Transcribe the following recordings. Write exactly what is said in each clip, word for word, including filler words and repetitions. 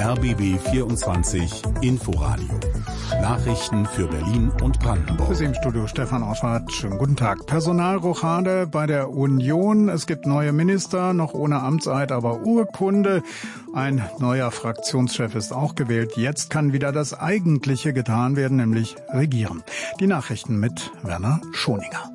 R B B vierundzwanzig Inforadio. Nachrichten für Berlin und Brandenburg. Für Sie im Studio Stefan Auswart. Schönen guten Tag. Personalrochade bei der Union. Es gibt neue Minister, noch ohne Amtseid, aber Urkunde. Ein neuer Fraktionschef ist auch gewählt. Jetzt kann wieder das Eigentliche getan werden, nämlich regieren. Die Nachrichten mit Werner Schoninger.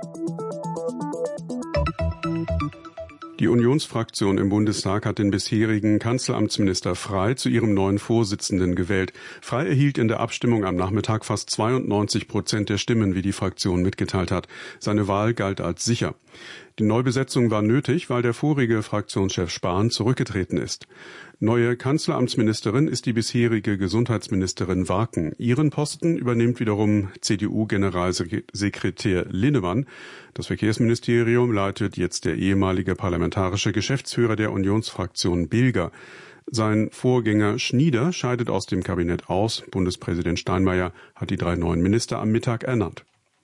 Die Unionsfraktion im Bundestag hat den bisherigen Kanzleramtsminister Frey zu ihrem neuen Vorsitzenden gewählt. Frey erhielt in der Abstimmung am Nachmittag fast zweiundneunzig Prozent der Stimmen, wie die Fraktion mitgeteilt hat. Seine Wahl galt als sicher. Die Neubesetzung war nötig, weil der vorige Fraktionschef Spahn zurückgetreten ist. Neue Kanzleramtsministerin ist die bisherige Gesundheitsministerin Warken. Ihren Posten übernimmt wiederum C D U-Generalsekretär Linnemann. Das Verkehrsministerium leitet jetzt der ehemalige parlamentarische Geschäftsführer der Unionsfraktion Bilger. Sein Vorgänger Schnieder scheidet aus dem Kabinett aus. Bundespräsident Steinmeier hat die drei neuen Minister am Mittag ernannt.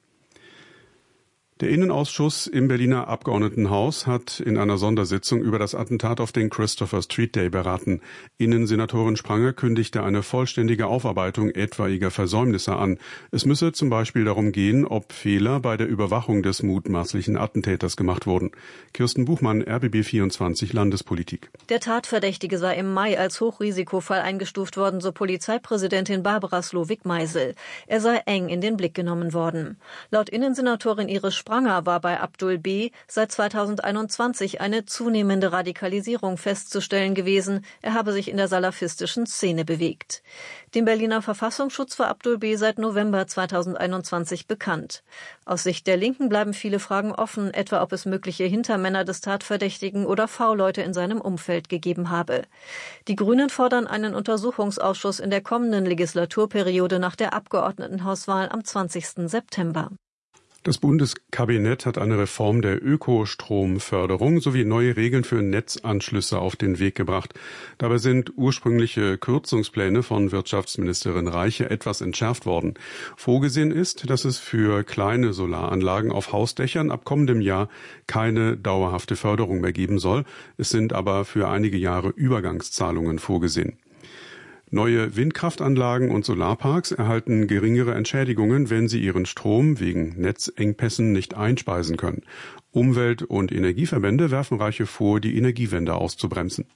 Der Innenausschuss im Berliner Abgeordnetenhaus hat in einer Sondersitzung über das Attentat auf den Christopher Street Day beraten. Innensenatorin Spranger kündigte eine vollständige Aufarbeitung etwaiger Versäumnisse an. Es müsse zum Beispiel darum gehen, ob Fehler bei der Überwachung des mutmaßlichen Attentäters gemacht wurden. Kirsten Buchmann, R B B vierundzwanzig Landespolitik. Der Tatverdächtige sei im Mai als Hochrisikofall eingestuft worden, so Polizeipräsidentin Barbara Slowik-Meisel. Er sei eng in den Blick genommen worden. Laut Innensenatorin Iris Spranger war bei Abdul B. seit zweitausendeinundzwanzig eine zunehmende Radikalisierung festzustellen gewesen. Er habe sich in der salafistischen Szene bewegt. Dem Berliner Verfassungsschutz war Abdul B. seit November zweitausendeinundzwanzig bekannt. Aus Sicht der Linken bleiben viele Fragen offen, etwa ob es mögliche Hintermänner des Tatverdächtigen oder V-Leute in seinem Umfeld gegeben habe. Die Grünen fordern einen Untersuchungsausschuss in der kommenden Legislaturperiode nach der Abgeordnetenhauswahl am zwanzigsten September. Das Bundeskabinett hat eine Reform der Ökostromförderung sowie neue Regeln für Netzanschlüsse auf den Weg gebracht. Dabei sind ursprüngliche Kürzungspläne von Wirtschaftsministerin Reiche etwas entschärft worden. Vorgesehen ist, dass es für kleine Solaranlagen auf Hausdächern ab kommendem Jahr keine dauerhafte Förderung mehr geben soll. Es sind aber für einige Jahre Übergangszahlungen vorgesehen. Neue Windkraftanlagen und Solarparks erhalten geringere Entschädigungen, wenn sie ihren Strom wegen Netzengpässen nicht einspeisen können. Umwelt- und Energieverbände werfen Reiche vor, die Energiewende auszubremsen.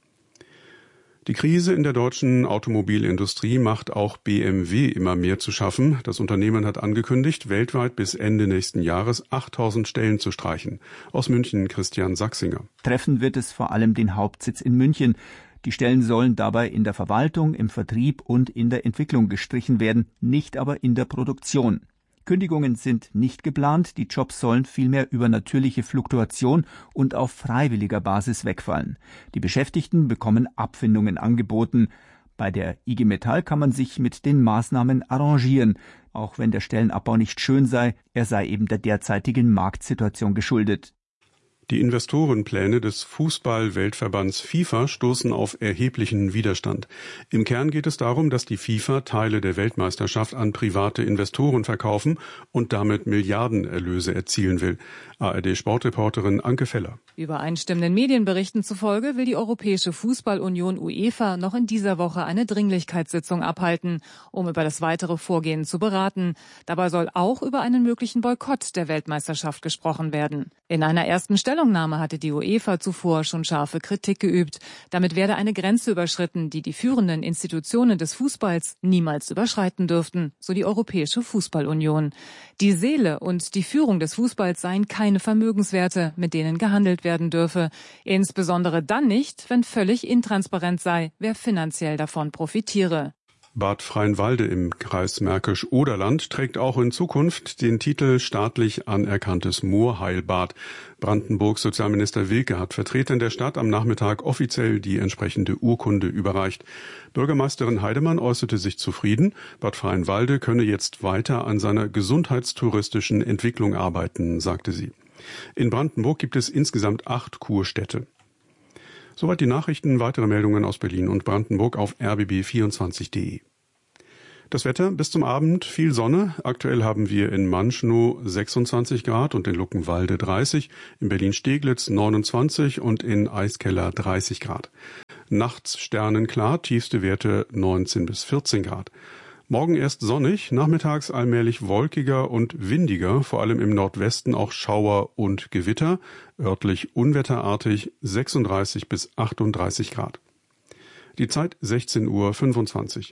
Die Krise in der deutschen Automobilindustrie macht auch B M W immer mehr zu schaffen. Das Unternehmen hat angekündigt, weltweit bis Ende nächsten Jahres achttausend Stellen zu streichen. Aus München Christian Sachsinger. Treffen wird es vor allem den Hauptsitz in München. Die Stellen sollen dabei in der Verwaltung, im Vertrieb und in der Entwicklung gestrichen werden, nicht aber in der Produktion. Kündigungen sind nicht geplant, die Jobs sollen vielmehr über natürliche Fluktuation und auf freiwilliger Basis wegfallen. Die Beschäftigten bekommen Abfindungen angeboten. Bei der I G Metall kann man sich mit den Maßnahmen arrangieren, auch wenn der Stellenabbau nicht schön sei, er sei eben der derzeitigen Marktsituation geschuldet. Die Investorenpläne des Fußball-Weltverbands FIFA stoßen auf erheblichen Widerstand. Im Kern geht es darum, dass die FIFA Teile der Weltmeisterschaft an private Investoren verkaufen und damit Milliardenerlöse erzielen will. A R D-Sportreporterin Anke Feller. Übereinstimmenden Medienberichten zufolge will die Europäische Fußballunion UEFA noch in dieser Woche eine Dringlichkeitssitzung abhalten, um über das weitere Vorgehen zu beraten. Dabei soll auch über einen möglichen Boykott der Weltmeisterschaft gesprochen werden. In einer ersten Stellungnahme hatte die UEFA zuvor schon scharfe Kritik geübt. Damit werde eine Grenze überschritten, die die führenden Institutionen des Fußballs niemals überschreiten dürften, so die Europäische Fußballunion. Die Seele und die Führung des Fußballs seien keine Vermögenswerte, mit denen gehandelt werden dürfe. Insbesondere dann nicht, wenn völlig intransparent sei, wer finanziell davon profitiere. Bad Freienwalde im Kreis Märkisch-Oderland trägt auch in Zukunft den Titel staatlich anerkanntes Moorheilbad. Brandenburgs Sozialminister Wilke hat Vertretern der Stadt am Nachmittag offiziell die entsprechende Urkunde überreicht. Bürgermeisterin Heidemann äußerte sich zufrieden. Bad Freienwalde könne jetzt weiter an seiner gesundheitstouristischen Entwicklung arbeiten, sagte sie. In Brandenburg gibt es insgesamt acht Kurstädte. Soweit die Nachrichten, weitere Meldungen aus Berlin und Brandenburg auf r b b vierundzwanzig punkt de. Das Wetter bis zum Abend, viel Sonne. Aktuell haben wir in Manschnow sechsundzwanzig Grad und in Luckenwalde dreißig, in Berlin-Steglitz neunundzwanzig und in Eiskeller dreißig Grad. Nachts sternenklar, tiefste Werte neunzehn bis vierzehn Grad. Morgen erst sonnig, nachmittags allmählich wolkiger und windiger, vor allem im Nordwesten auch Schauer und Gewitter, örtlich unwetterartig, sechsunddreißig bis achtunddreißig Grad. Die Zeit sechzehn Uhr fünfundzwanzig.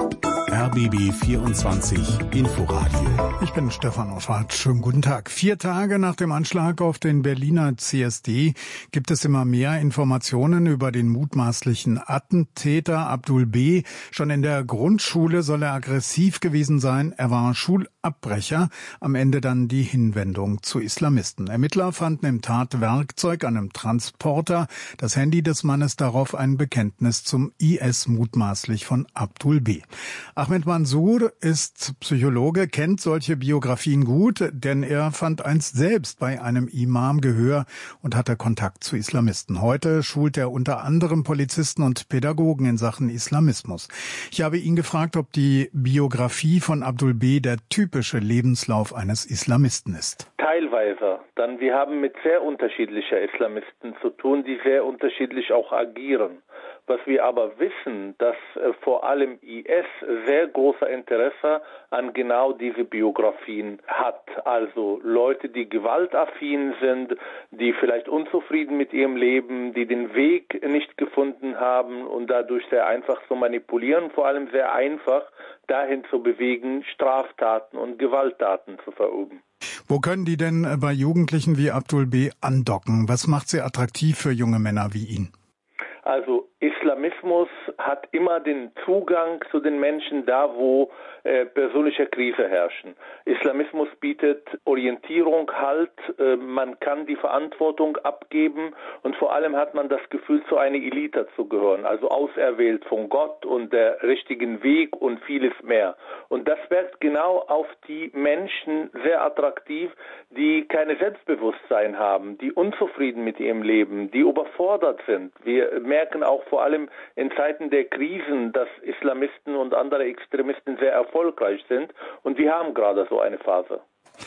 R B B vierundzwanzig Inforadio. Ich bin Stefan Offert. Schönen guten Tag. Vier Tage nach dem Anschlag auf den Berliner C S D gibt es immer mehr Informationen über den mutmaßlichen Attentäter Abdul B. Schon in der Grundschule soll er aggressiv gewesen sein. Er war Schulabbrecher. Am Ende dann die Hinwendung zu Islamisten. Ermittler fanden im Tatwerkzeug, einem Transporter, das Handy des Mannes, darauf ein Bekenntnis zum I S mutmaßlich von Abdul B. Ahmed Mansour ist Psychologe, kennt solche Biografien gut, denn er fand einst selbst bei einem Imam Gehör und hatte Kontakt zu Islamisten. Heute schult er unter anderem Polizisten und Pädagogen in Sachen Islamismus. Ich habe ihn gefragt, ob die Biografie von Abdul B. der typische Lebenslauf eines Islamisten ist. Teilweise. Dann wir haben mit sehr unterschiedlichen Islamisten zu tun, die sehr unterschiedlich auch agieren. Was wir aber wissen, dass äh, vor allem I S sehr großer Interesse an genau diese Biografien hat. Also Leute, die gewaltaffin sind, die vielleicht unzufrieden mit ihrem Leben, die den Weg nicht gefunden haben und dadurch sehr einfach zu manipulieren, vor allem sehr einfach dahin zu bewegen, Straftaten und Gewalttaten zu verüben. Wo können die denn bei Jugendlichen wie Abdul B. andocken? Was macht sie attraktiv für junge Männer wie ihn? Also Islamismus hat immer den Zugang zu den Menschen da, wo äh, persönliche Krise herrschen. Islamismus bietet Orientierung, Halt, äh, man kann die Verantwortung abgeben und vor allem hat man das Gefühl, zu einer Elite zu gehören, also auserwählt von Gott und der richtigen Weg und vieles mehr. Und das wirkt genau auf die Menschen sehr attraktiv, die keine Selbstbewusstsein haben, die unzufrieden mit ihrem Leben, die überfordert sind. Wir merken auch vor allem in Zeiten der Krisen, dass Islamisten und andere Extremisten sehr erfolgreich sind. Und wir haben gerade so eine Phase.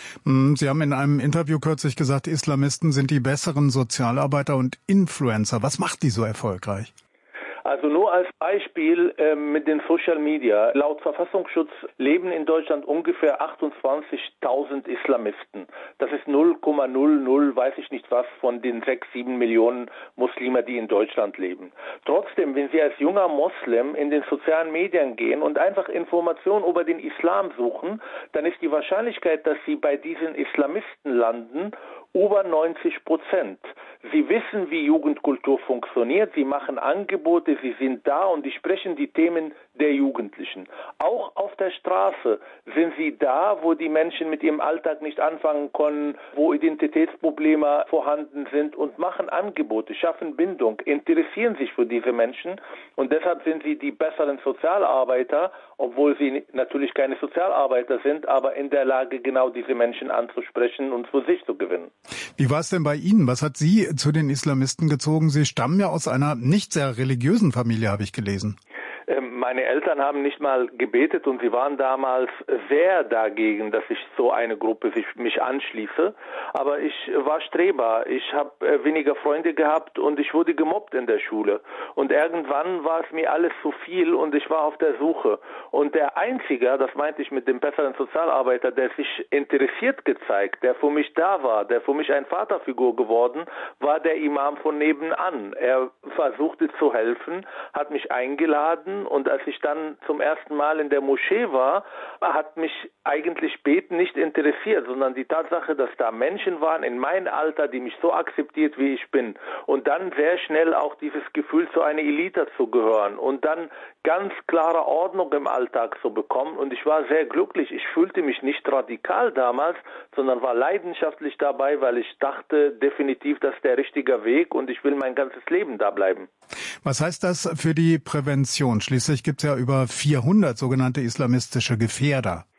Sie haben in einem Interview kürzlich gesagt, Islamisten sind die besseren Sozialarbeiter und Influencer. Was macht die so erfolgreich? Also nur als Beispiel äh, mit den Social Media. Laut Verfassungsschutz leben in Deutschland ungefähr achtundzwanzigtausend Islamisten. Das ist null Komma null null, weiß ich nicht was, von den sechs, sieben Millionen Muslime, die in Deutschland leben. Trotzdem, wenn Sie als junger Moslem in den sozialen Medien gehen und einfach Informationen über den Islam suchen, dann ist die Wahrscheinlichkeit, dass Sie bei diesen Islamisten landen, über neunzig Prozent. Sie wissen, wie Jugendkultur funktioniert, sie machen Angebote, sie sind da und die sprechen die Themen der Jugendlichen. Auch auf der Straße sind sie da, wo die Menschen mit ihrem Alltag nicht anfangen können, wo Identitätsprobleme vorhanden sind und machen Angebote, schaffen Bindung, interessieren sich für diese Menschen und deshalb sind sie die besseren Sozialarbeiter, obwohl sie natürlich keine Sozialarbeiter sind, aber in der Lage, genau diese Menschen anzusprechen und für sich zu gewinnen. Wie war es denn bei Ihnen? Was hat Sie zu den Islamisten gezogen? Sie stammen ja aus einer nicht sehr religiösen Familie, habe ich gelesen. Meine Eltern haben nicht mal gebetet und sie waren damals sehr dagegen, dass ich so eine Gruppe sich, mich anschließe. Aber ich war Streber, ich habe weniger Freunde gehabt und ich wurde gemobbt in der Schule. Und irgendwann war es mir alles zu viel und ich war auf der Suche. Und der Einzige, das meinte ich mit dem besseren Sozialarbeiter, der sich interessiert gezeigt, der für mich da war, der für mich ein Vaterfigur geworden, war der Imam von nebenan. Er versuchte zu helfen, hat mich eingeladen und als ich dann zum ersten Mal in der Moschee war, hat mich eigentlich Beten nicht interessiert, sondern die Tatsache, dass da Menschen waren in meinem Alter, die mich so akzeptiert, wie ich bin. Und dann sehr schnell auch dieses Gefühl, zu einer Elite zu gehören und dann ganz klare Ordnung im Alltag zu bekommen. Und ich war sehr glücklich. Ich fühlte mich nicht radikal damals, sondern war leidenschaftlich dabei, weil ich dachte definitiv, das ist der richtige Weg und ich will mein ganzes Leben da bleiben. Was heißt das für die Prävention? Schließlich gibt es ja über vierhundert sogenannte islamistische Gefährder. Also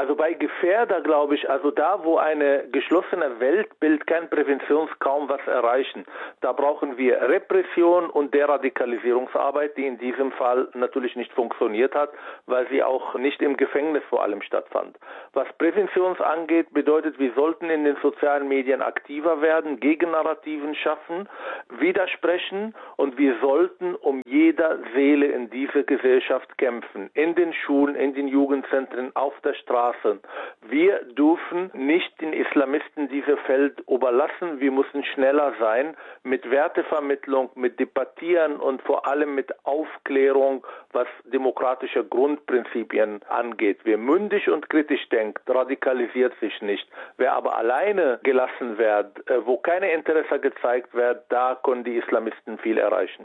Also bei Gefährder glaube ich, also da, wo eine geschlossene Weltbild kein Präventions kaum was erreichen, da brauchen wir Repression und Deradikalisierungsarbeit, die in diesem Fall natürlich nicht funktioniert hat, weil sie auch nicht im Gefängnis vor allem stattfand. Was Präventions angeht, bedeutet, wir sollten in den sozialen Medien aktiver werden, Gegennarrativen schaffen, widersprechen und wir sollten um jeder Seele in dieser Gesellschaft kämpfen. In den Schulen, in den Jugendzentren, auf der Straße. Wir dürfen nicht den Islamisten dieses Feld überlassen. Wir müssen schneller sein mit Wertevermittlung, mit Debattieren und vor allem mit Aufklärung, was demokratische Grundprinzipien angeht. Wer mündig und kritisch denkt, radikalisiert sich nicht. Wer aber alleine gelassen wird, wo keine Interesse gezeigt wird, da können die Islamisten viel erreichen.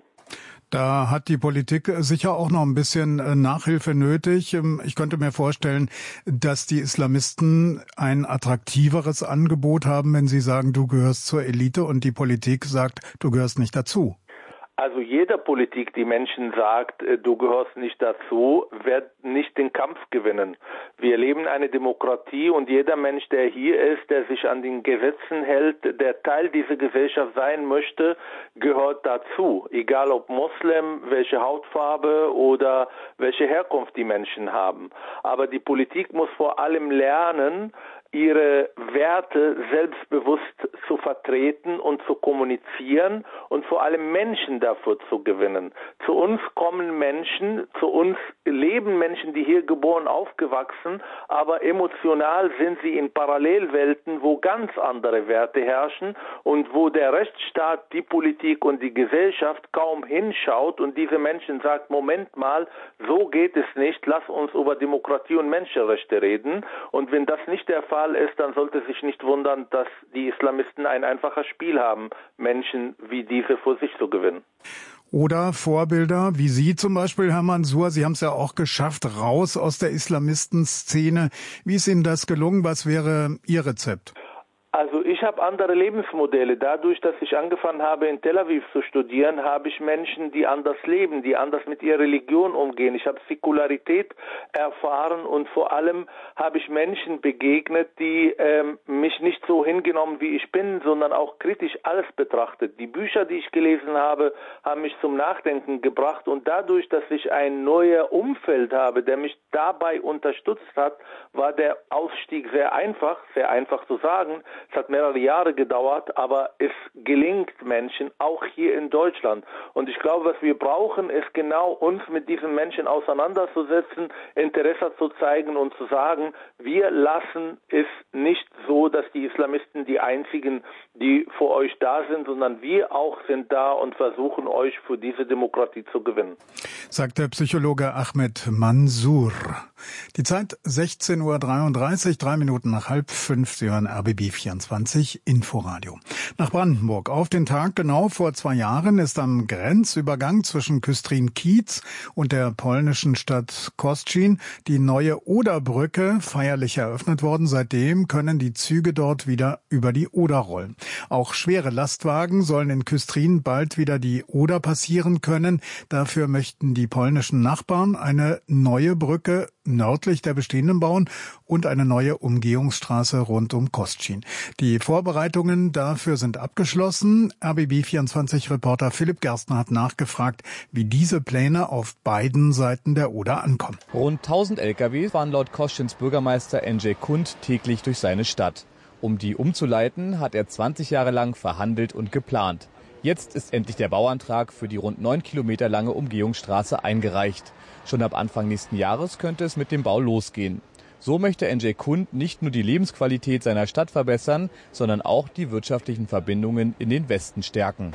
Da hat die Politik sicher auch noch ein bisschen Nachhilfe nötig. Ich könnte mir vorstellen, dass die Islamisten ein attraktiveres Angebot haben, wenn sie sagen, du gehörst zur Elite und die Politik sagt, du gehörst nicht dazu. Also jeder Politik, die Menschen sagt, du gehörst nicht dazu, wird nicht den Kampf gewinnen. Wir leben eine Demokratie und jeder Mensch, der hier ist, der sich an den Gesetzen hält, der Teil dieser Gesellschaft sein möchte, gehört dazu. Egal ob Moslem, welche Hautfarbe oder welche Herkunft die Menschen haben. Aber die Politik muss vor allem lernen, ihre Werte selbstbewusst zu vertreten und zu kommunizieren und vor allem Menschen dafür zu gewinnen. Zu uns kommen Menschen, zu uns leben Menschen, die hier geboren, aufgewachsen, aber emotional sind sie in Parallelwelten, wo ganz andere Werte herrschen und wo der Rechtsstaat, die Politik und die Gesellschaft kaum hinschaut und diese Menschen sagt, Moment mal, so geht es nicht, lass uns über Demokratie und Menschenrechte reden. Und wenn das nicht der Fall ist, dann sollte sich nicht wundern, dass die Islamisten ein einfaches Spiel haben, Menschen wie diese vor sich zu gewinnen. Oder Vorbilder wie Sie zum Beispiel, Herr Mansour, Sie haben es ja auch geschafft, raus aus der Islamistenszene. Wie ist Ihnen das gelungen? Was wäre Ihr Rezept? Also ich habe andere Lebensmodelle. Dadurch, dass ich angefangen habe, in Tel Aviv zu studieren, habe ich Menschen, die anders leben, die anders mit ihrer Religion umgehen. Ich habe Säkularität erfahren und vor allem habe ich Menschen begegnet, die ähm, mich nicht so hingenommen, wie ich bin, sondern auch kritisch alles betrachtet. Die Bücher, die ich gelesen habe, haben mich zum Nachdenken gebracht und dadurch, dass ich ein neues Umfeld habe, der mich dabei unterstützt hat, war der Ausstieg sehr einfach, sehr einfach zu sagen. Es hat mehrere Jahre gedauert, aber es gelingt Menschen, auch hier in Deutschland. Und ich glaube, was wir brauchen, ist genau uns mit diesen Menschen auseinanderzusetzen, Interesse zu zeigen und zu sagen, wir lassen es nicht so, dass die Islamisten die einzigen, die vor euch da sind, sondern wir auch sind da und versuchen euch für diese Demokratie zu gewinnen. Sagt der Psychologe Ahmed Mansour. Die Zeit sechzehn Uhr dreiunddreißig, drei Minuten nach halb fünf. Sie hören R B B vierundzwanzig Inforadio. Nach Brandenburg. Auf den Tag genau vor zwei Jahren ist am Grenzübergang zwischen Küstrin-Kiez und der polnischen Stadt Kostrzyn die neue Oderbrücke feierlich eröffnet worden. Seitdem können die Züge dort wieder über die Oder rollen. Auch schwere Lastwagen sollen in Küstrin bald wieder die Oder passieren können. Dafür möchten die polnischen Nachbarn eine neue Brücke nördlich der bestehenden bauen und eine neue Umgehungsstraße rund um Kostrzyn. Die Vorbereitungen dafür sind abgeschlossen. R B B vierundzwanzig-Reporter Philipp Gerstner hat nachgefragt, wie diese Pläne auf beiden Seiten der Oder ankommen. Rund tausend L K W fahren laut Kostrzyns Bürgermeister Andrzej Kund täglich durch seine Stadt. Um die umzuleiten, hat er zwanzig Jahre lang verhandelt und geplant. Jetzt ist endlich der Bauantrag für die rund neun Kilometer lange Umgehungsstraße eingereicht. Schon ab Anfang nächsten Jahres könnte es mit dem Bau losgehen. So möchte Andrzej Kund nicht nur die Lebensqualität seiner Stadt verbessern, sondern auch die wirtschaftlichen Verbindungen in den Westen stärken.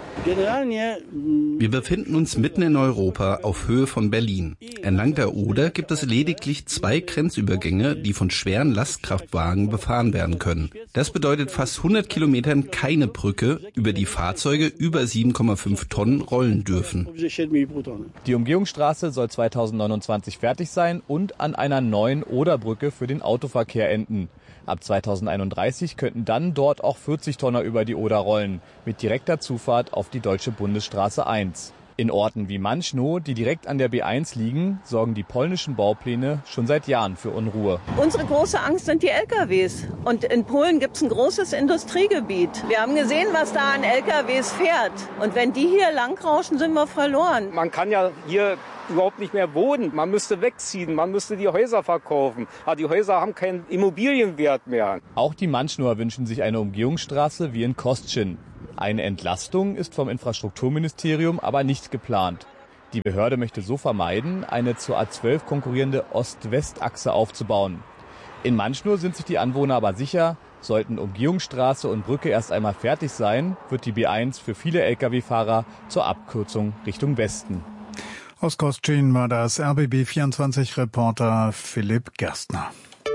Wir befinden uns mitten in Europa auf Höhe von Berlin. Entlang der Oder gibt es lediglich zwei Grenzübergänge, die von schweren Lastkraftwagen befahren werden können. Das bedeutet fast hundert Kilometern keine Brücke, über die Fahrzeuge über sieben Komma fünf Tonnen rollen dürfen. Die Umgehungsstraße soll zweitausendneunundzwanzig fertig sein und an einer neuen Oderbrücke für den Autoverkehr enden. Ab zweitausendeinunddreißig könnten dann dort auch vierzig Tonner über die Oder rollen, mit direkter Zufahrt auf die deutsche Bundesstraße eins. In Orten wie Manchnow, die direkt an der B eins liegen, sorgen die polnischen Baupläne schon seit Jahren für Unruhe. Unsere große Angst sind die L K Ws. Und in Polen gibt es ein großes Industriegebiet. Wir haben gesehen, was da an L K Ws fährt. Und wenn die hier langrauschen, sind wir verloren. Man kann ja hier überhaupt nicht mehr wohnen. Man müsste wegziehen, man müsste die Häuser verkaufen. Aber die Häuser haben keinen Immobilienwert mehr. Auch die Manchnower wünschen sich eine Umgehungsstraße wie in Kostschin. Eine Entlastung ist vom Infrastrukturministerium aber nicht geplant. Die Behörde möchte so vermeiden, eine zur A zwölf konkurrierende Ost-West-Achse aufzubauen. In Manchnow sind sich die Anwohner aber sicher, sollten Umgehungsstraße und Brücke erst einmal fertig sein, wird die B eins für viele L K W-Fahrer zur Abkürzung Richtung Westen. Aus Kostschin war das R B B vierundzwanzig-Reporter Philipp Gerstner.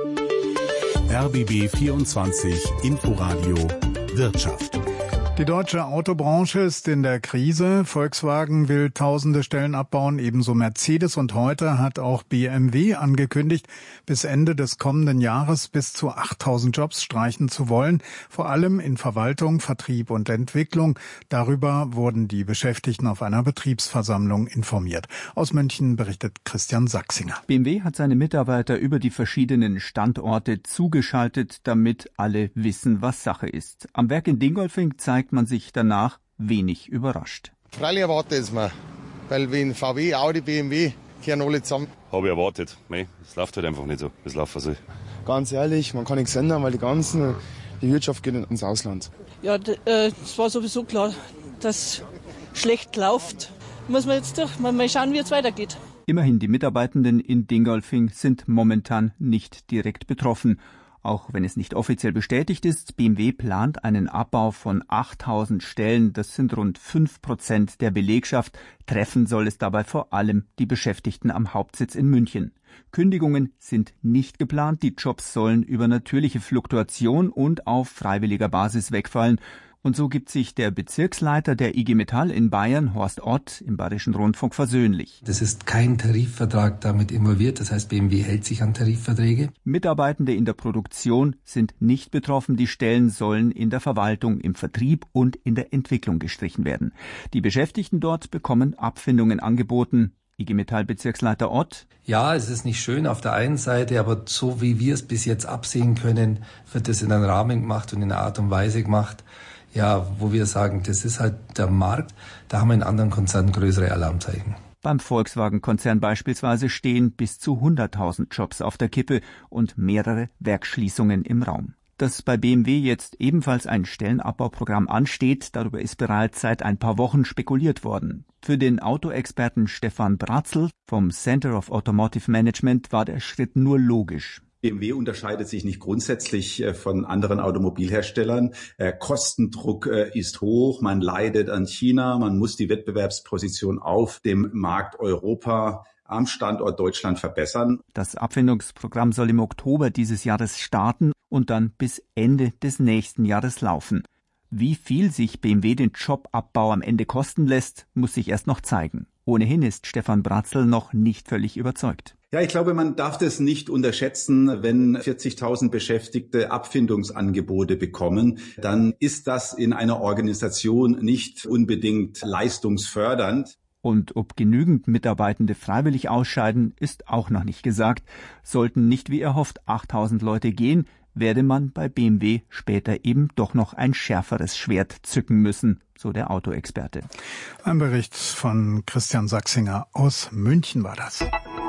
R B B vierundzwanzig Inforadio Wirtschaft. Die deutsche Autobranche ist in der Krise. Volkswagen will tausende Stellen abbauen, ebenso Mercedes. Und heute hat auch B M W angekündigt, bis Ende des kommenden Jahres bis zu achttausend Jobs streichen zu wollen. Vor allem in Verwaltung, Vertrieb und Entwicklung. Darüber wurden die Beschäftigten auf einer Betriebsversammlung informiert. Aus München berichtet Christian Sachsinger. B M W hat seine Mitarbeiter über die verschiedenen Standorte zugeschaltet, damit alle wissen, was Sache ist. Am Werk in Dingolfing zeigt man sich danach wenig überrascht. Freilich erwartet es mir, weil wenn V W, Audi, B M W kehren alle zusammen. Habe ich erwartet. Mei, es läuft halt einfach nicht so, wie es laufen soll. Ganz ehrlich, man kann nichts ändern, weil die ganzen, die Wirtschaft geht ins Ausland. Ja, es war sowieso klar, dass schlecht läuft. Muss man jetzt durch, mal schauen, wie es weitergeht. Immerhin, die Mitarbeitenden in Dingolfing sind momentan nicht direkt betroffen. Auch wenn es nicht offiziell bestätigt ist, B M W plant einen Abbau von achttausend Stellen. Das sind rund fünf Prozent der Belegschaft. Treffen soll es dabei vor allem die Beschäftigten am Hauptsitz in München. Kündigungen sind nicht geplant. Die Jobs sollen über natürliche Fluktuation und auf freiwilliger Basis wegfallen. Und so gibt sich der Bezirksleiter der I G Metall in Bayern, Horst Ott, im Bayerischen Rundfunk versöhnlich. Das ist kein Tarifvertrag damit involviert, das heißt B M W hält sich an Tarifverträge. Mitarbeitende in der Produktion sind nicht betroffen, die Stellen sollen in der Verwaltung, im Vertrieb und in der Entwicklung gestrichen werden. Die Beschäftigten dort bekommen Abfindungen angeboten. I G Metall Bezirksleiter Ott. Ja, es ist nicht schön auf der einen Seite, aber so wie wir es bis jetzt absehen können, wird es in einem Rahmen gemacht und in einer Art und Weise gemacht, ja, wo wir sagen, das ist halt der Markt, da haben wir in anderen Konzernen größere Alarmzeichen. Beim Volkswagen-Konzern beispielsweise stehen bis zu hunderttausend Jobs auf der Kippe und mehrere Werksschließungen im Raum. Dass bei B M W jetzt ebenfalls ein Stellenabbauprogramm ansteht, darüber ist bereits seit ein paar Wochen spekuliert worden. Für den Autoexperten Stefan Bratzl vom Center of Automotive Management war der Schritt nur logisch. B M W unterscheidet sich nicht grundsätzlich von anderen Automobilherstellern. Kostendruck ist hoch, man leidet an China, man muss die Wettbewerbsposition auf dem Markt Europa am Standort Deutschland verbessern. Das Abfindungsprogramm soll im Oktober dieses Jahres starten und dann bis Ende des nächsten Jahres laufen. Wie viel sich B M W den Jobabbau am Ende kosten lässt, muss sich erst noch zeigen. Ohnehin ist Stefan Bratzl noch nicht völlig überzeugt. Ja, ich glaube, man darf das nicht unterschätzen. Wenn vierzigtausend Beschäftigte Abfindungsangebote bekommen, dann ist das in einer Organisation nicht unbedingt leistungsfördernd. Und ob genügend Mitarbeitende freiwillig ausscheiden, ist auch noch nicht gesagt. Sollten nicht wie erhofft achttausend Leute gehen, werde man bei B M W später eben doch noch ein schärferes Schwert zücken müssen, so der Autoexperte. Ein Bericht von Christian Sachsinger aus München war das.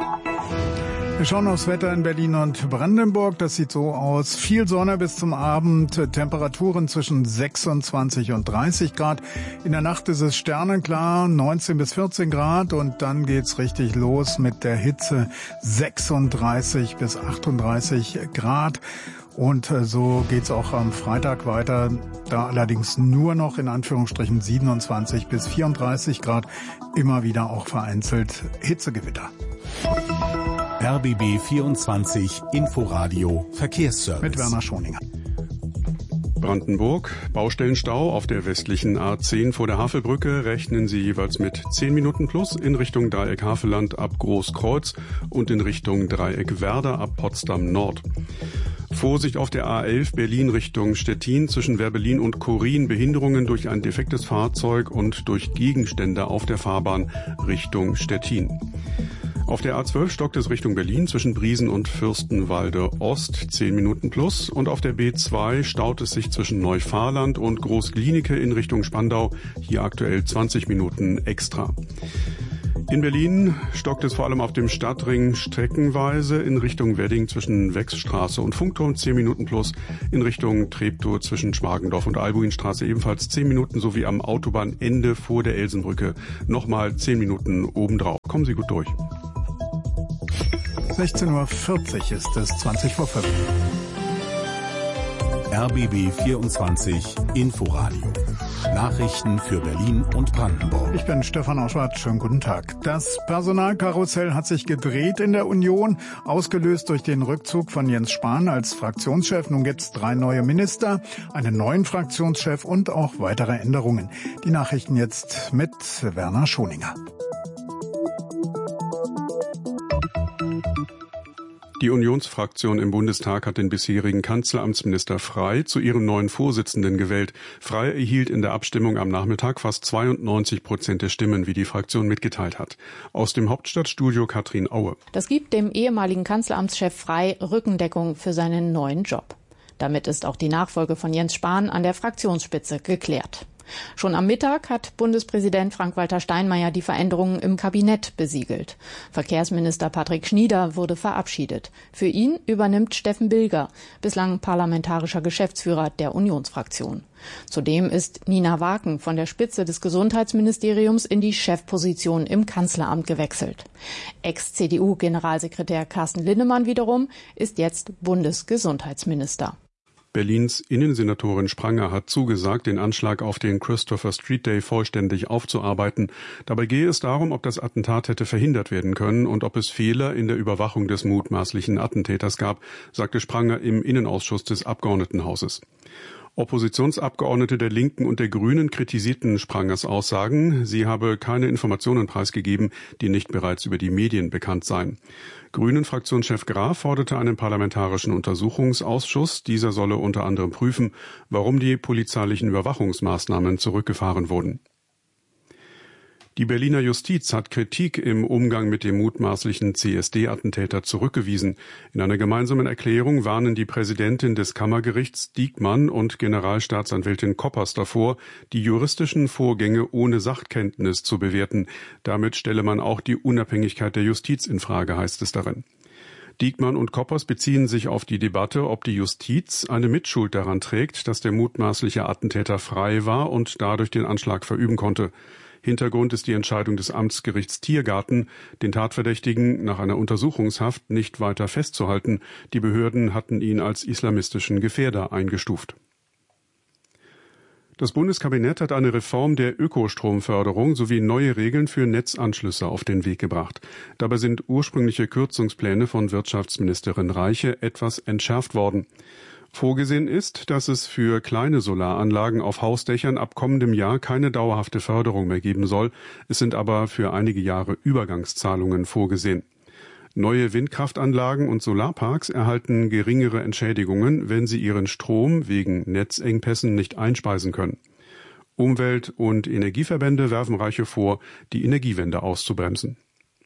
Wir schauen aufs Wetter in Berlin und Brandenburg. Das sieht so aus. Viel Sonne bis zum Abend. Temperaturen zwischen sechsundzwanzig und dreißig Grad. In der Nacht ist es sternenklar, neunzehn bis vierzehn Grad. Und dann geht's richtig los mit der Hitze. sechsunddreißig bis achtunddreißig Grad. Und so geht's auch am Freitag weiter. Da allerdings nur noch in Anführungsstrichen siebenundzwanzig bis vierunddreißig Grad. Immer wieder auch vereinzelt Hitzegewitter. R B B vierundzwanzig Inforadio Verkehrsservice. Mit Werner Schoninger. Brandenburg, Baustellenstau auf der westlichen A zehn vor der Havelbrücke rechnen Sie jeweils mit zehn Minuten plus in Richtung Dreieck Havelland ab Großkreuz und in Richtung Dreieck Werder ab Potsdam Nord. Vorsicht auf der A elf Berlin Richtung Stettin zwischen Werbelin und Korin. Behinderungen durch ein defektes Fahrzeug und durch Gegenstände auf der Fahrbahn Richtung Stettin. Auf der A zwölf stockt es Richtung Berlin zwischen Briesen und Fürstenwalde Ost, zehn Minuten plus. Und auf der B zwei staut es sich zwischen Neufahrland und Großglienicke in Richtung Spandau, hier aktuell zwanzig Minuten extra. In Berlin stockt es vor allem auf dem Stadtring streckenweise in Richtung Wedding zwischen Wechsstraße und Funkturm zehn Minuten plus, in Richtung Treptow zwischen Schmargendorf und Albuinstraße ebenfalls zehn Minuten sowie am Autobahnende vor der Elsenbrücke nochmal zehn Minuten obendrauf. Kommen Sie gut durch. sechzehn Uhr vierzig ist es, zwanzig vor fünf. R B B vierundzwanzig Inforadio. Nachrichten für Berlin und Brandenburg. Ich bin Stefan Oschwart. Schönen guten Tag. Das Personalkarussell hat sich gedreht in der Union, ausgelöst durch den Rückzug von Jens Spahn als Fraktionschef. Nun gibt es drei neue Minister, einen neuen Fraktionschef und auch weitere Änderungen. Die Nachrichten jetzt mit Werner Schoninger. Die Unionsfraktion im Bundestag hat den bisherigen Kanzleramtsminister Frey zu ihrem neuen Vorsitzenden gewählt. Frey erhielt in der Abstimmung am Nachmittag fast zweiundneunzig Prozent der Stimmen, wie die Fraktion mitgeteilt hat. Aus dem Hauptstadtstudio Katrin Aue. Das gibt dem ehemaligen Kanzleramtschef Frey Rückendeckung für seinen neuen Job. Damit ist auch die Nachfolge von Jens Spahn an der Fraktionsspitze geklärt. Schon am Mittag hat Bundespräsident Frank-Walter Steinmeier die Veränderungen im Kabinett besiegelt. Verkehrsminister Patrick Schnieder wurde verabschiedet. Für ihn übernimmt Steffen Bilger, bislang parlamentarischer Geschäftsführer der Unionsfraktion. Zudem ist Nina Waken von der Spitze des Gesundheitsministeriums in die Chefposition im Kanzleramt gewechselt. Ex-C D U-Generalsekretär Carsten Linnemann wiederum ist jetzt Bundesgesundheitsminister. Berlins Innensenatorin Spranger hat zugesagt, den Anschlag auf den Christopher Street Day vollständig aufzuarbeiten. Dabei gehe es darum, ob das Attentat hätte verhindert werden können und ob es Fehler in der Überwachung des mutmaßlichen Attentäters gab, sagte Spranger im Innenausschuss des Abgeordnetenhauses. Oppositionsabgeordnete der Linken und der Grünen kritisierten Sprangers Aussagen. Sie habe keine Informationen preisgegeben, die nicht bereits über die Medien bekannt seien. Grünen-Fraktionschef Graf forderte einen parlamentarischen Untersuchungsausschuss. Dieser solle unter anderem prüfen, warum die polizeilichen Überwachungsmaßnahmen zurückgefahren wurden. Die Berliner Justiz hat Kritik im Umgang mit dem mutmaßlichen C S D-Attentäter zurückgewiesen. In einer gemeinsamen Erklärung warnen die Präsidentin des Kammergerichts Diekmann und Generalstaatsanwältin Koppers davor, die juristischen Vorgänge ohne Sachkenntnis zu bewerten. Damit stelle man auch die Unabhängigkeit der Justiz in Frage, heißt es darin. Diekmann und Koppers beziehen sich auf die Debatte, ob die Justiz eine Mitschuld daran trägt, dass der mutmaßliche Attentäter frei war und dadurch den Anschlag verüben konnte. Hintergrund ist die Entscheidung des Amtsgerichts Tiergarten, den Tatverdächtigen nach einer Untersuchungshaft nicht weiter festzuhalten. Die Behörden hatten ihn als islamistischen Gefährder eingestuft. Das Bundeskabinett hat eine Reform der Ökostromförderung sowie neue Regeln für Netzanschlüsse auf den Weg gebracht. Dabei sind ursprüngliche Kürzungspläne von Wirtschaftsministerin Reiche etwas entschärft worden. Vorgesehen ist, dass es für kleine Solaranlagen auf Hausdächern ab kommendem Jahr keine dauerhafte Förderung mehr geben soll. Es sind aber für einige Jahre Übergangszahlungen vorgesehen. Neue Windkraftanlagen und Solarparks erhalten geringere Entschädigungen, wenn sie ihren Strom wegen Netzengpässen nicht einspeisen können. Umwelt- und Energieverbände werfen Reiche vor, die Energiewende auszubremsen.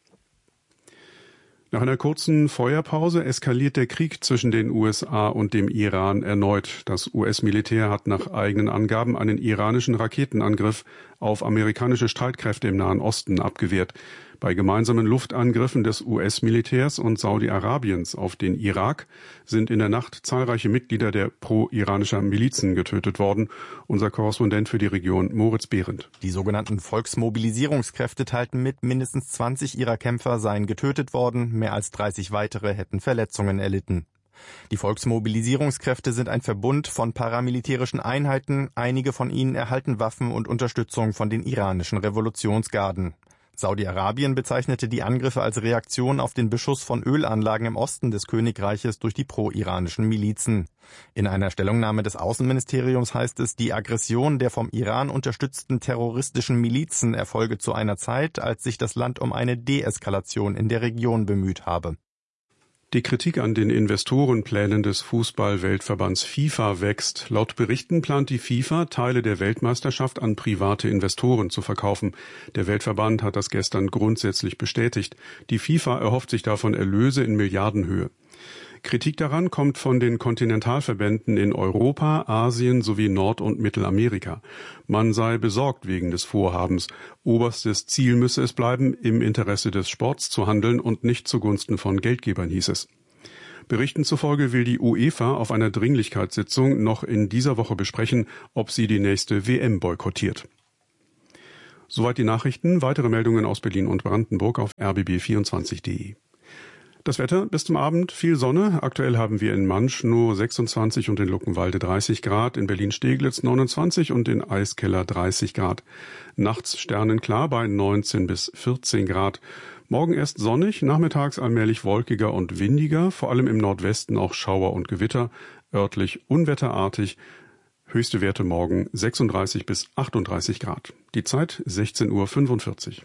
Nach einer kurzen Feuerpause eskaliert der Krieg zwischen den U S A und dem Iran erneut. Das U S-Militär hat nach eigenen Angaben einen iranischen Raketenangriff auf amerikanische Streitkräfte im Nahen Osten abgewehrt. Bei gemeinsamen Luftangriffen des U S-Militärs und Saudi-Arabiens auf den Irak sind in der Nacht zahlreiche Mitglieder der pro-iranischer Milizen getötet worden. Unser Korrespondent für die Region Moritz Behrendt. Die sogenannten Volksmobilisierungskräfte teilten mit, mindestens zwanzig ihrer Kämpfer seien getötet worden, mehr als dreißig weitere hätten Verletzungen erlitten. Die Volksmobilisierungskräfte sind ein Verbund von paramilitärischen Einheiten. Einige von ihnen erhalten Waffen und Unterstützung von den iranischen Revolutionsgarden. Saudi-Arabien bezeichnete die Angriffe als Reaktion auf den Beschuss von Ölanlagen im Osten des Königreiches durch die pro-iranischen Milizen. In einer Stellungnahme des Außenministeriums heißt es, die Aggression der vom Iran unterstützten terroristischen Milizen erfolge zu einer Zeit, als sich das Land um eine Deeskalation in der Region bemüht habe. Die Kritik an den Investorenplänen des Fußball-Weltverbands FIFA wächst. Laut Berichten plant die FIFA, Teile der Weltmeisterschaft an private Investoren zu verkaufen. Der Weltverband hat das gestern grundsätzlich bestätigt. Die FIFA erhofft sich davon Erlöse in Milliardenhöhe. Kritik daran kommt von den Kontinentalverbänden in Europa, Asien sowie Nord- und Mittelamerika. Man sei besorgt wegen des Vorhabens. Oberstes Ziel müsse es bleiben, im Interesse des Sports zu handeln und nicht zugunsten von Geldgebern, hieß es. Berichten zufolge will die UEFA auf einer Dringlichkeitssitzung noch in dieser Woche besprechen, ob sie die nächste W M boykottiert. Soweit die Nachrichten. Weitere Meldungen aus Berlin und Brandenburg auf r b b vierundzwanzig punkt de. Das Wetter bis zum Abend, viel Sonne. Aktuell haben wir in Mansch nur sechsundzwanzig und in Luckenwalde dreißig Grad, in Berlin-Steglitz neunundzwanzig und in Eiskeller dreißig Grad. Nachts sternenklar bei neunzehn bis vierzehn Grad. Morgen erst sonnig, nachmittags allmählich wolkiger und windiger, vor allem im Nordwesten auch Schauer und Gewitter, örtlich unwetterartig. Höchste Werte morgen sechsunddreißig bis achtunddreißig Grad. Die Zeit sechzehn Uhr fünfundvierzig.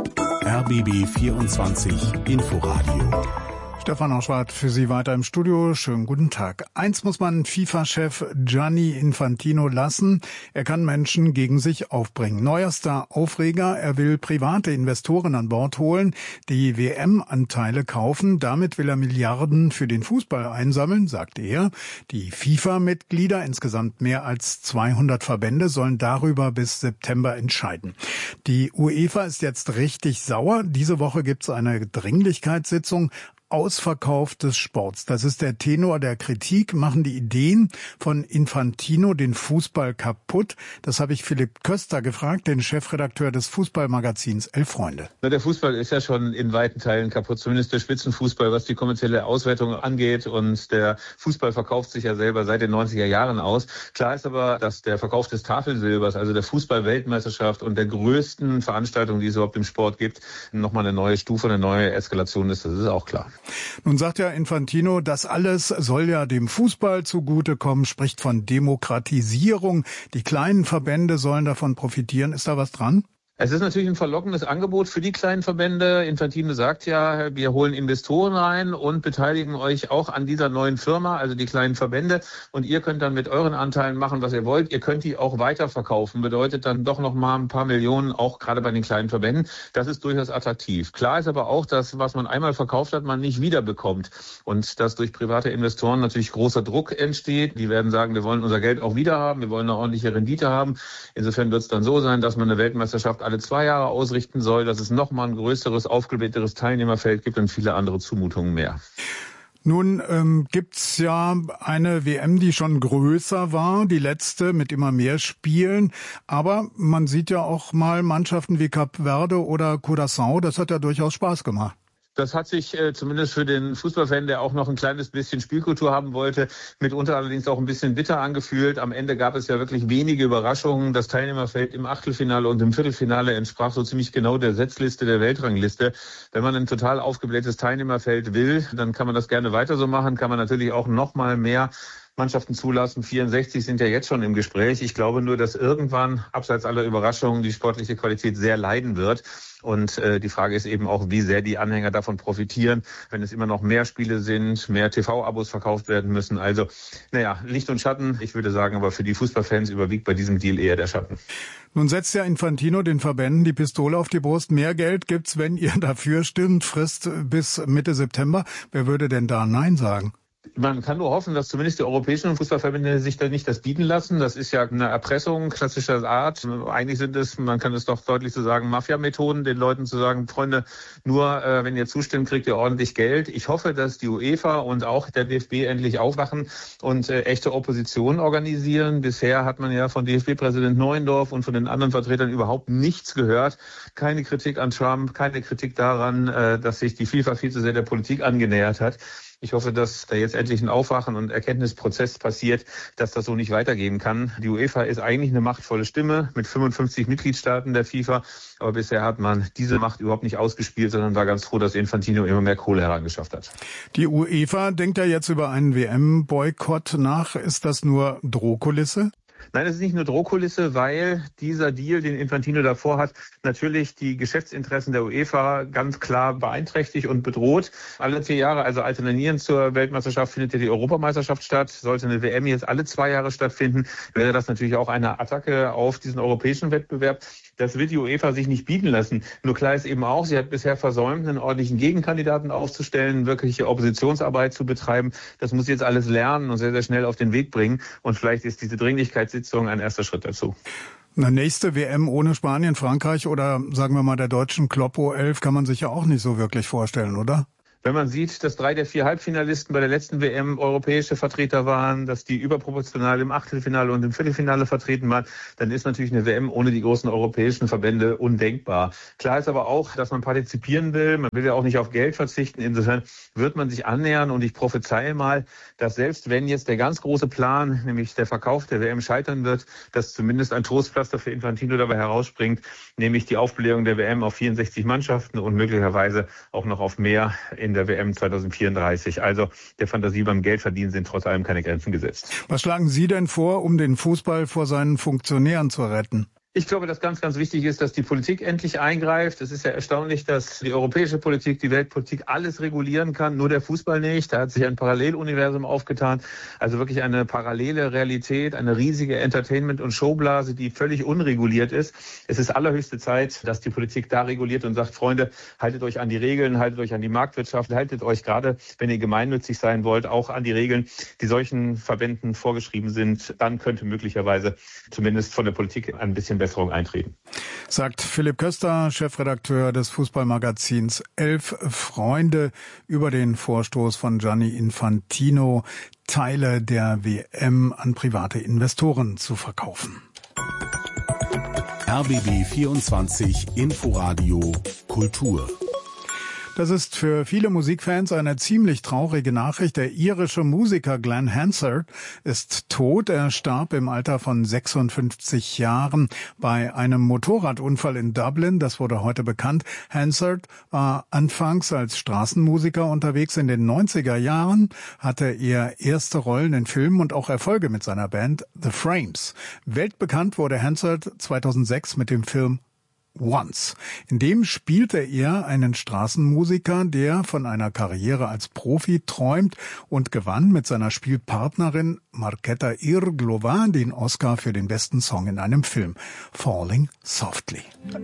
R B B vierundzwanzig Inforadio. Stefan Auschwart für Sie weiter im Studio. Schönen guten Tag. Eins muss man FIFA-Chef Gianni Infantino lassen. Er kann Menschen gegen sich aufbringen. Neuester Aufreger, er will private Investoren an Bord holen, die W M-Anteile kaufen. Damit will er Milliarden für den Fußball einsammeln, sagt er. Die FIFA-Mitglieder, insgesamt mehr als zweihundert Verbände, sollen darüber bis September entscheiden. Die UEFA ist jetzt richtig sauer. Diese Woche gibt es eine Dringlichkeitssitzung. Ausverkauf des Sports. Das ist der Tenor der Kritik. Machen die Ideen von Infantino den Fußball kaputt? Das habe ich Philipp Köster gefragt, den Chefredakteur des Fußballmagazins Elf Freunde. Der Fußball ist ja schon in weiten Teilen kaputt, zumindest der Spitzenfußball, was die kommerzielle Auswertung angeht. Und der Fußball verkauft sich ja selber seit den neunziger Jahren aus. Klar ist aber, dass der Verkauf des Tafelsilbers, also der Fußball-Weltmeisterschaft und der größten Veranstaltung, die es überhaupt im Sport gibt, nochmal eine neue Stufe, eine neue Eskalation ist. Das ist auch klar. Nun sagt ja Infantino, das alles soll ja dem Fußball zugutekommen, spricht von Demokratisierung. Die kleinen Verbände sollen davon profitieren. Ist da was dran? Es ist natürlich ein verlockendes Angebot für die kleinen Verbände. Infantino sagt ja, wir holen Investoren rein und beteiligen euch auch an dieser neuen Firma, also die kleinen Verbände. Und ihr könnt dann mit euren Anteilen machen, was ihr wollt. Ihr könnt die auch weiterverkaufen. Bedeutet dann doch noch mal ein paar Millionen, auch gerade bei den kleinen Verbänden. Das ist durchaus attraktiv. Klar ist aber auch, dass was man einmal verkauft hat, man nicht wiederbekommt. Und dass durch private Investoren natürlich großer Druck entsteht. Die werden sagen, wir wollen unser Geld auch wieder haben. Wir wollen eine ordentliche Rendite haben. Insofern wird es dann so sein, dass man eine Weltmeisterschaft alle zwei Jahre ausrichten soll, dass es nochmal ein größeres, aufgeblähteres Teilnehmerfeld gibt und viele andere Zumutungen mehr. Nun ähm, gibt's ja eine W M, die schon größer war, die letzte mit immer mehr Spielen. Aber man sieht ja auch mal Mannschaften wie Kap Verde oder Curaçao, das hat ja durchaus Spaß gemacht. Das hat sich äh, zumindest für den Fußballfan, der auch noch ein kleines bisschen Spielkultur haben wollte, mitunter allerdings auch ein bisschen bitter angefühlt. Am Ende gab es ja wirklich wenige Überraschungen. Das Teilnehmerfeld im Achtelfinale und im Viertelfinale entsprach so ziemlich genau der Setzliste der Weltrangliste. Wenn man ein total aufgeblähtes Teilnehmerfeld will, dann kann man das gerne weiter so machen, kann man natürlich auch noch mal mehr Mannschaften zulassen. vierundsechzig sind ja jetzt schon im Gespräch. Ich glaube nur, dass irgendwann, abseits aller Überraschungen, die sportliche Qualität sehr leiden wird. Und äh, die Frage ist eben auch, wie sehr die Anhänger davon profitieren, wenn es immer noch mehr Spiele sind, mehr T V-Abos verkauft werden müssen. Also, naja, Licht und Schatten. Ich würde sagen, aber für die Fußballfans überwiegt bei diesem Deal eher der Schatten. Nun setzt ja Infantino den Verbänden die Pistole auf die Brust. Mehr Geld gibt's, wenn ihr dafür stimmt. Frist bis Mitte September. Wer würde denn da Nein sagen? Man kann nur hoffen, dass zumindest die europäischen Fußballverbände sich da nicht das bieten lassen. Das ist ja eine Erpressung klassischer Art. Eigentlich sind es, man kann es doch deutlich so sagen, Mafia-Methoden, den Leuten zu sagen, Freunde, nur äh, wenn ihr zustimmt, kriegt ihr ordentlich Geld. Ich hoffe, dass die UEFA und auch der D F B endlich aufwachen und äh, echte Opposition organisieren. Bisher hat man ja von D F B-Präsident Neuendorf und von den anderen Vertretern überhaupt nichts gehört. Keine Kritik an Trump, keine Kritik daran, äh, dass sich die FIFA viel zu sehr der Politik angenähert hat. Ich hoffe, dass da jetzt endlich ein Aufwachen und Erkenntnisprozess passiert, dass das so nicht weitergehen kann. Die UEFA ist eigentlich eine machtvolle Stimme mit fünfundfünfzig Mitgliedstaaten der FIFA. Aber bisher hat man diese Macht überhaupt nicht ausgespielt, sondern war ganz froh, dass Infantino immer mehr Kohle herangeschafft hat. Die UEFA denkt ja jetzt über einen W M-Boykott nach. Ist das nur Drohkulisse? Nein, es ist nicht nur Drohkulisse, weil dieser Deal, den Infantino davor hat, natürlich die Geschäftsinteressen der UEFA ganz klar beeinträchtigt und bedroht. Alle vier Jahre, also alternierend zur Weltmeisterschaft, findet ja die Europameisterschaft statt. Sollte eine W M jetzt alle zwei Jahre stattfinden, wäre das natürlich auch eine Attacke auf diesen europäischen Wettbewerb. Das wird die UEFA sich nicht bieten lassen. Nur klar ist eben auch, sie hat bisher versäumt, einen ordentlichen Gegenkandidaten aufzustellen, wirkliche Oppositionsarbeit zu betreiben. Das muss sie jetzt alles lernen und sehr, sehr schnell auf den Weg bringen. Und vielleicht ist diese Dringlichkeitssitzung ein erster Schritt dazu. Eine nächste W M ohne Spanien, Frankreich oder sagen wir mal der deutschen Kloppo elf kann man sich ja auch nicht so wirklich vorstellen, oder? Wenn man sieht, dass drei der vier Halbfinalisten bei der letzten W M europäische Vertreter waren, dass die überproportional im Achtelfinale und im Viertelfinale vertreten waren, dann ist natürlich eine W M ohne die großen europäischen Verbände undenkbar. Klar ist aber auch, dass man partizipieren will. Man will ja auch nicht auf Geld verzichten. Insofern wird man sich annähern und ich prophezeie mal, dass selbst wenn jetzt der ganz große Plan, nämlich der Verkauf der W M scheitern wird, dass zumindest ein Trostpflaster für Infantino dabei herausspringt, nämlich die Aufblähung der W M auf vierundsechzig Mannschaften und möglicherweise auch noch auf mehr in der W M zweitausendvierunddreißig. Also der Fantasie beim Geldverdienen sind trotz allem keine Grenzen gesetzt. Was schlagen Sie denn vor, um den Fußball vor seinen Funktionären zu retten? Ich glaube, dass ganz, ganz wichtig ist, dass die Politik endlich eingreift. Es ist ja erstaunlich, dass die europäische Politik, die Weltpolitik alles regulieren kann, nur der Fußball nicht. Da hat sich ein Paralleluniversum aufgetan. Also wirklich eine parallele Realität, eine riesige Entertainment- und Showblase, die völlig unreguliert ist. Es ist allerhöchste Zeit, dass die Politik da reguliert und sagt, Freunde, haltet euch an die Regeln, haltet euch an die Marktwirtschaft, haltet euch gerade, wenn ihr gemeinnützig sein wollt, auch an die Regeln, die solchen Verbänden vorgeschrieben sind. Dann könnte möglicherweise zumindest von der Politik ein bisschen besser eintreten. Sagt Philipp Köster, Chefredakteur des Fußballmagazins Elf Freunde, über den Vorstoß von Gianni Infantino, Teile der W M an private Investoren zu verkaufen. R B B vierundzwanzig Inforadio Kultur. Das ist für viele Musikfans eine ziemlich traurige Nachricht. Der irische Musiker Glenn Hansard ist tot. Er starb im Alter von sechsundfünfzig Jahren bei einem Motorradunfall in Dublin. Das wurde heute bekannt. Hansard war anfangs als Straßenmusiker unterwegs. In den neunziger Jahren hatte er erste Rollen in Filmen und auch Erfolge mit seiner Band The Frames. Weltbekannt wurde Hansard zweitausendsechs mit dem Film Once. In dem spielte er einen Straßenmusiker, der von einer Karriere als Profi träumt und gewann mit seiner Spielpartnerin Marketa Irglova den Oscar für den besten Song in einem Film, Falling Softly.